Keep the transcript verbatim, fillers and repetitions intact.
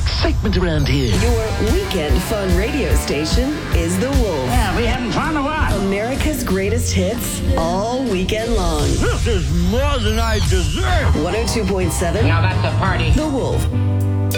excitement around here. Your weekend fun radio station is The Wolf. Yeah, we having fun or what? America's greatest hits all weekend long. This is more than I deserve. one oh two point seven Now that's a party. The Wolf.